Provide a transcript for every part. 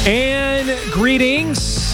And greetings.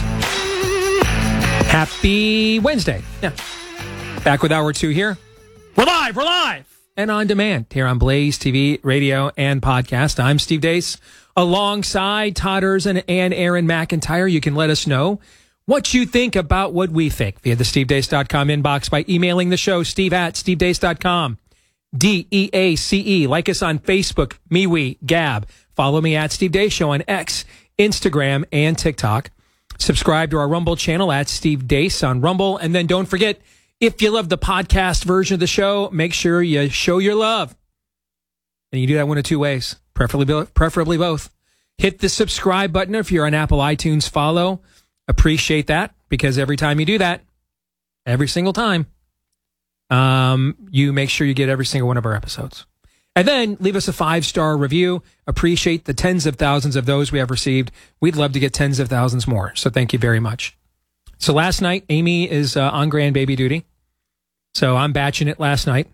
Happy Wednesday. Yeah. Back with Hour 2 here. We're live. And on demand here on Blaze TV, radio, and podcast. I'm Steve Deace. Alongside Todd Erzin and Aaron McIntyre, you can let us know what you think about what we think via the stevedeace.com inbox by emailing the show, steve@stevedeace.com. DEACE. Like us on Facebook, MeWe, Gab. Follow me at Steve Deace Show on X, Instagram, and TikTok. Subscribe to our Rumble channel at Steve Deace on Rumble. And then don't forget, if you love the podcast version of the show, make sure you show your love. And you do that one of two ways, preferably both. Hit the subscribe button if you're on Apple iTunes. Follow. Appreciate that, because every time you do that, every single time, you make sure you get every single one of our episodes. And then leave us a 5-star review. Appreciate the tens of thousands of those we have received. We'd love to get tens of thousands more. So thank you very much. So last night, Amy is on grandbaby duty. So I'm batching it last night.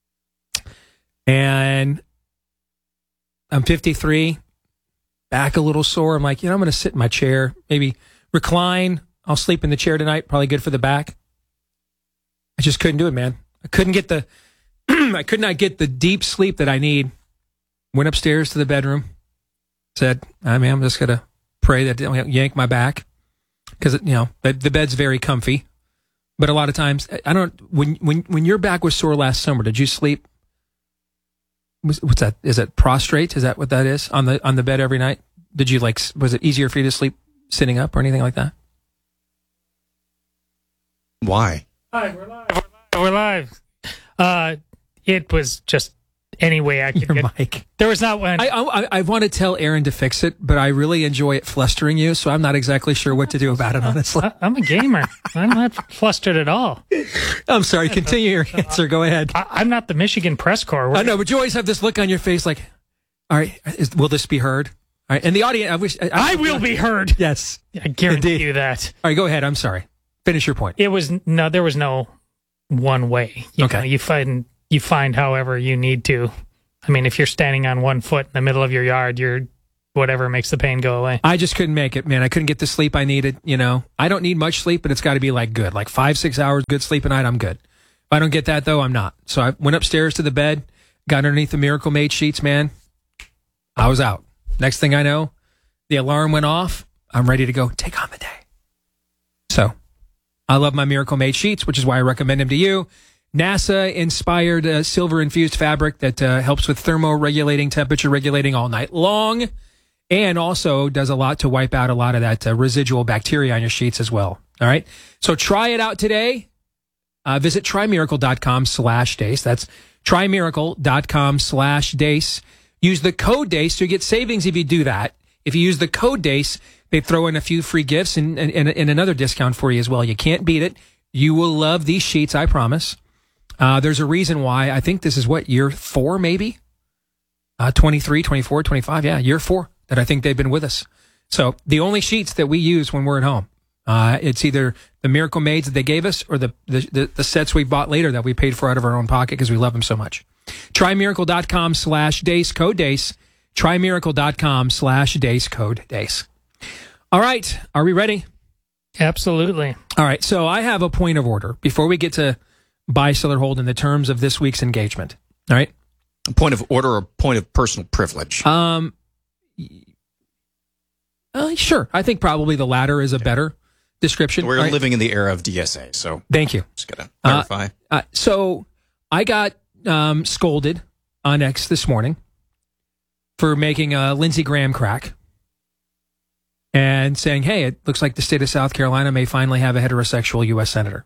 And I'm 53, back a little sore. I'm like, I'm going to sit in my chair, maybe recline. I'll sleep in the chair tonight. Probably good for the back. I just couldn't do it, man. I couldn't get I could not get the deep sleep that I need. Went upstairs to the bedroom. Said, I'm just going to pray that they don't yank my back. Because, the bed's very comfy. But a lot of times, I don't, when your back was sore last summer, did you sleep? What's that? Is it prostrate? Is that what that is? On the bed every night? Did you was it easier for you to sleep sitting up or anything like that? Why? Hi, we're live. It was just any way I could Your get. mic. There was not one. I want to tell Aaron to fix it, but I really enjoy it flustering you, so I'm not exactly sure what to do about it, honestly. I'm a gamer. I'm not flustered at all. I'm sorry. Continue your answer. Go ahead. I'm not the Michigan press corps. I know, but you always have this look on your face like, all right, will this be heard? All right, and the audience, I will be heard. Yes. I guarantee Indeed. you that. All right, go ahead. I'm sorry. Finish your point. There was no one way. Okay. You find however you need to. I mean, if you're standing on one foot in the middle of your yard, whatever makes the pain go away. I just couldn't make it, man. I couldn't get the sleep I needed. I don't need much sleep, but it's got to be good, 5-6 hours good sleep a night. I'm good. If I don't get that though, I'm not. So I went upstairs to the bed, got underneath the Miracle Made sheets, man. I was out. Next thing I know, the alarm went off. I'm ready to go take on the day. So I love my Miracle Made sheets, which is why I recommend them to you. NASA-inspired silver-infused fabric that helps with thermoregulating, temperature regulating all night long, and also does a lot to wipe out a lot of that residual bacteria on your sheets as well. All right? So try it out today. Visit trymiracle.com/Deace. That's trymiracle.com/Deace. Use the code Deace to get savings if you do that. If you use the code Deace, they throw in a few free gifts and another discount for you as well. You can't beat it. You will love these sheets, I promise. There's a reason why. I think this is year 4 maybe? 23, 24, 25. Yeah, year 4 that I think they've been with us. So the only sheets that we use when we're at home, it's either the Miracle Maids that they gave us or the sets we bought later that we paid for out of our own pocket because we love them so much. Trymiracle.com/Deace, code Deace. Trymiracle.com/Deace, code Deace. All right. Are we ready? Absolutely. All right. So I have a point of order before we get to buy, sell, or hold in the terms of this week's engagement. All right. A point of order or a point of personal privilege? Sure. I think probably the latter is a better description. We're living in the era of DSA, so thank you. Just gotta clarify. So I got scolded on X this morning for making a Lindsey Graham crack and saying, hey, it looks like the state of South Carolina may finally have a heterosexual U.S. senator.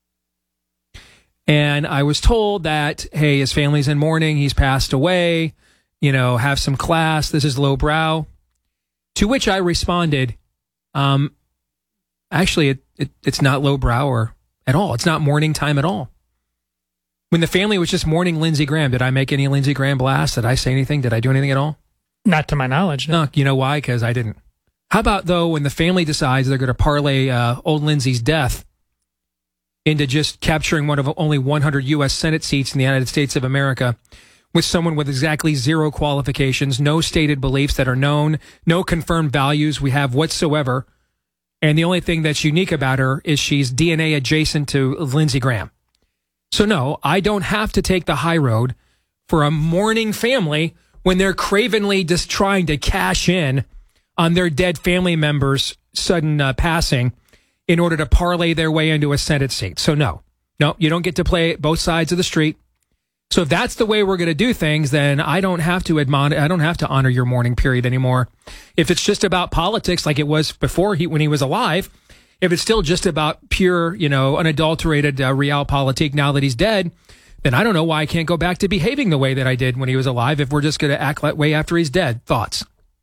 And I was told that, hey, his family's in mourning. He's passed away. Have some class. This is lowbrow. To which I responded, actually, it's not lowbrow or at all. It's not mourning time at all. When the family was just mourning Lindsey Graham, did I make any Lindsey Graham blasts? Did I say anything? Did I do anything at all? Not to my knowledge. No. You know why? Because I didn't. How about, though, when the family decides they're going to parlay old Lindsey's death into just capturing one of only 100 U.S. Senate seats in the United States of America, with someone with exactly zero qualifications, no stated beliefs that are known, no confirmed values we have whatsoever. And the only thing that's unique about her is she's DNA adjacent to Lindsey Graham. So no, I don't have to take the high road for a mourning family when they're cravenly just trying to cash in on their dead family member's sudden passing in order to parlay their way into a Senate seat. So no, you don't get to play both sides of the street. So if that's the way we're going to do things, then I don't have to honor your mourning period anymore. If it's just about politics like it was before when he was alive, if it's still just about pure, unadulterated realpolitik now that he's dead, then I don't know why I can't go back to behaving the way that I did when he was alive if we're just going to act that way after he's dead. Thoughts?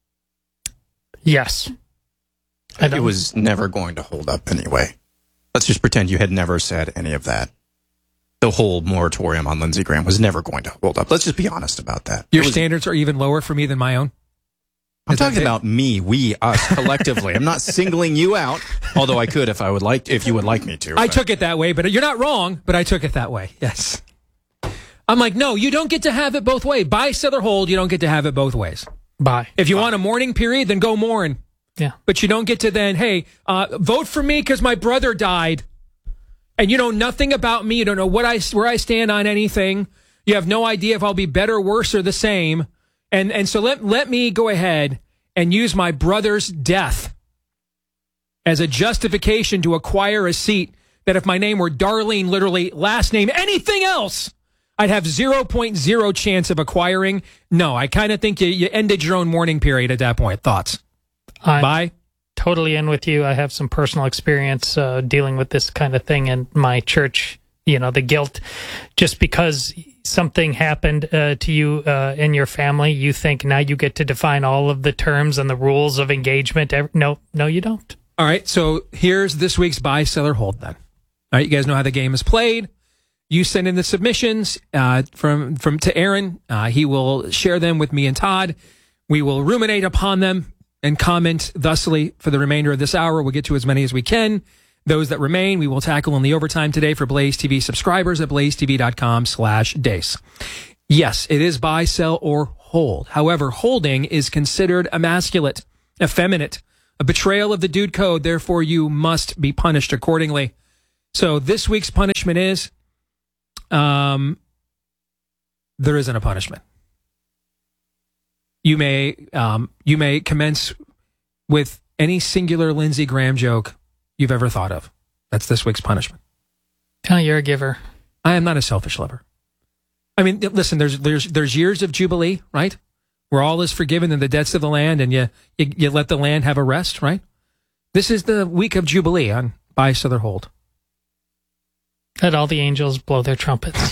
Yes. It was never going to hold up anyway. Let's just pretend you had never said any of that. The whole moratorium on Lindsey Graham was never going to hold up. Let's just be honest about that. Your standards are even lower for me than my own? I'm talking about me, we, us, collectively. I'm not singling you out, although I could if you would like me to. I took it that way, but you're not wrong, but I took it that way. Yes. I'm like, no, you don't get to have it both ways. Buy, sell, or hold, you don't get to have it both ways. Buy. If you want a mourning period, then go mourn. Yeah. But you don't get to then, hey, vote for me because my brother died. And you know nothing about me. You don't know where I stand on anything. You have no idea if I'll be better, worse, or the same. And so let me go ahead and use my brother's death as a justification to acquire a seat that if my name were Darlene, literally last name, anything else, I'd have 0.0 chance of acquiring. No, I kind of think you ended your own mourning period at that point. Thoughts? Bye. Totally in with you. I have some personal experience dealing with this kind of thing in my church. The guilt, just because something happened to you and your family, you think now you get to define all of the terms and the rules of engagement. No, you don't. All right, so here's this week's buy, sell, or hold then. All right, you guys know how the game is played. You send in the submissions from to Aaron. He will share them with me and Todd. We will ruminate upon them and comment thusly for the remainder of this hour. We'll get to as many as we can. Those that remain, we will tackle in the overtime today for Blaze TV subscribers at blazetv.com/Deace. Yes, it is buy, sell, or hold. However, holding is considered emasculate, effeminate, a betrayal of the dude code. Therefore, you must be punished accordingly. So this week's punishment is, there isn't a punishment. You may commence with any singular Lindsey Graham joke you've ever thought of. That's this week's punishment. Oh, you're a giver. I am not a selfish lover. I mean, listen, there's years of Jubilee, right? Where all is forgiven and the debts of the land, and you let the land have a rest, right? This is the week of Jubilee on buy, sell, or hold. Let all the angels blow their trumpets.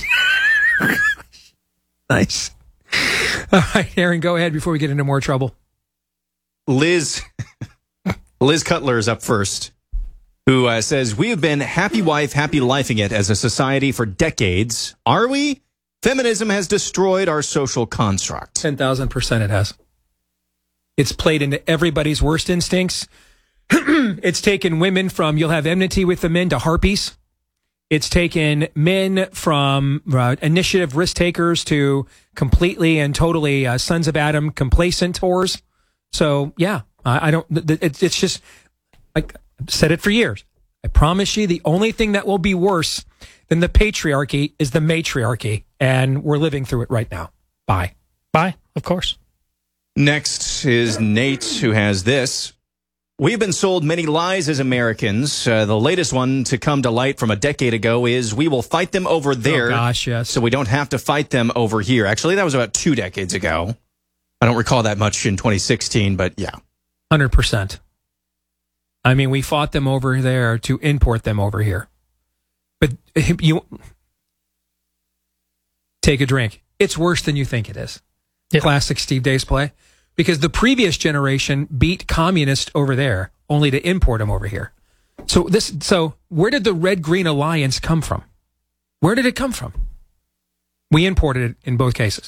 Nice. All right, Aaron, go ahead before we get into more trouble. Liz Cutler is up first, who says, we have been happy wife, happy lifing it as a society for decades. Are we? Feminism has destroyed our social construct. 10,000% it has. It's played into everybody's worst instincts. It's taken women from you'll have enmity with the men to harpies. It's taken men from initiative risk takers to completely and totally sons of Adam complacent whores. So, yeah, I don't, it's just, like I've said it for years. I promise you the only thing that will be worse than the patriarchy is the matriarchy. And we're living through it right now. Bye. Bye, of course. Next is Nate, who has this. We've been sold many lies as Americans. The latest one to come to light from a decade ago is we will fight them over there. Oh, gosh, yes. So we don't have to fight them over here. Actually, that was about 2 decades ago. I don't recall that much in 2016, but yeah. 100%. I mean, we fought them over there to import them over here. But you take a drink. It's worse than you think it is. Yeah. Classic Steve Deace play. Because the previous generation beat communists over there, only to import them over here. So where did the Red-Green Alliance come from? Where did it come from? We imported it in both cases.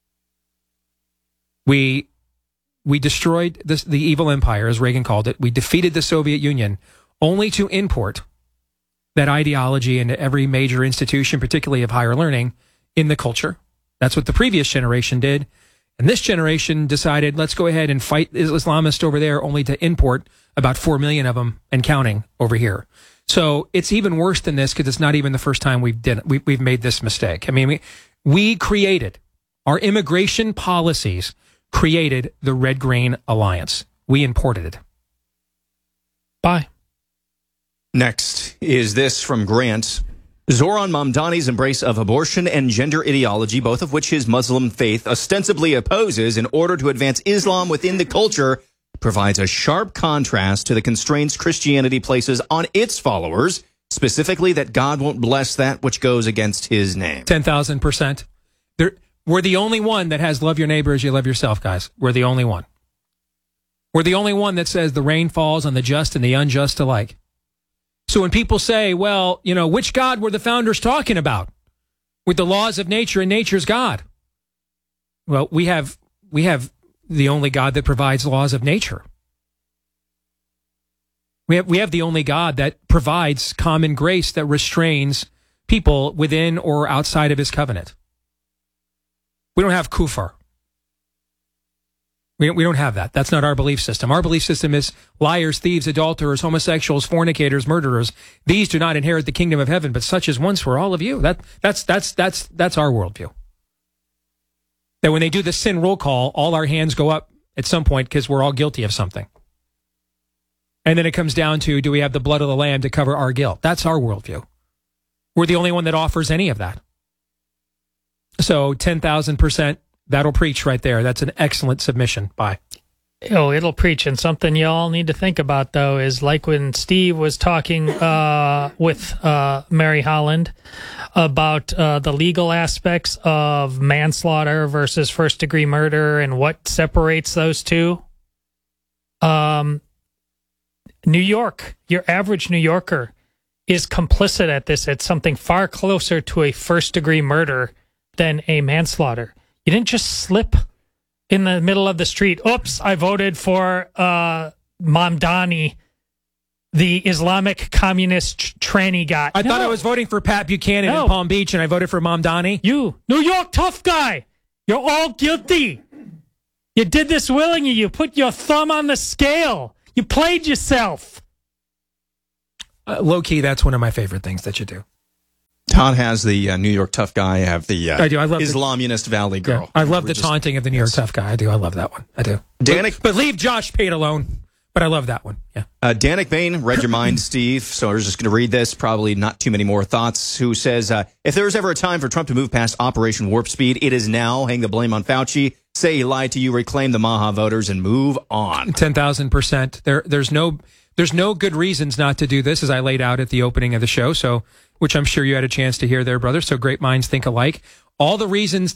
We destroyed the evil empire, as Reagan called it. We defeated the Soviet Union, only to import that ideology into every major institution, particularly of higher learning, in the culture. That's what the previous generation did. And this generation decided, let's go ahead and fight Islamists over there, only to import about 4 million of them and counting over here. So it's even worse than this because it's not even the first time we've made this mistake. I mean, we created, our immigration policies created the Red-Green Alliance. We imported it. Bye. Next is this from Grant. Zoran Mamdani's embrace of abortion and gender ideology, both of which his Muslim faith ostensibly opposes in order to advance Islam within the culture, provides a sharp contrast to the constraints Christianity places on its followers, specifically that God won't bless that which goes against his name. 10,000%. We're the only one that has love your neighbor as you love yourself, guys. We're the only one. We're the only one that says the rain falls on the just and the unjust alike. So when people say, well, you know, which God were the founders talking about with the laws of nature and nature's God? Well, we have the only God that provides laws of nature. We have the only God that provides common grace that restrains people within or outside of his covenant. We don't have kufar. We don't have that. That's not our belief system. Our belief system is liars, thieves, adulterers, homosexuals, fornicators, murderers. These do not inherit the kingdom of heaven, but such as once were all of you. That's our worldview. That when they do the sin roll call, all our hands go up at some point because we're all guilty of something. And then it comes down to, do we have the blood of the Lamb to cover our guilt? That's our worldview. We're the only one that offers any of that. So 10,000%. That'll preach right there. That's an excellent submission. Bye. Oh, it'll preach. And something you all need to think about, though, is like when Steve was talking with Mary Holland about the legal aspects of manslaughter versus first-degree murder and what separates those two. New York, your average New Yorker is complicit at this. It's something far closer to a first-degree murder than a manslaughter. You didn't just slip in the middle of the street. Oops, I voted for Mamdani, the Islamic communist tranny guy. I thought I was voting for Pat Buchanan in Palm Beach, and I voted for Mamdani. You, New York tough guy, you're all guilty. You did this willingly. You put your thumb on the scale. You played yourself. Low-key, that's one of my favorite things that you do. Todd has the New York tough guy. I have the I do. I love Islamunist Valley girl. Yeah, I love the taunting of the New York tough guy. I do. I love that one. I do. Danik, but leave Josh Pate alone. But I love that one. Yeah. Danik Bain read your mind, Steve. So I was just going to read this. Probably not too many more thoughts. Who says, if there was ever a time for Trump to move past Operation Warp Speed, it is now. Hang the blame on Fauci. Say he lied to you. Reclaim the Maha voters and move on. 10,000%. There's no good reasons not to do this, as I laid out at the opening of the show. So, which I'm sure you had a chance to hear there, brother. So great minds think alike. All the reasons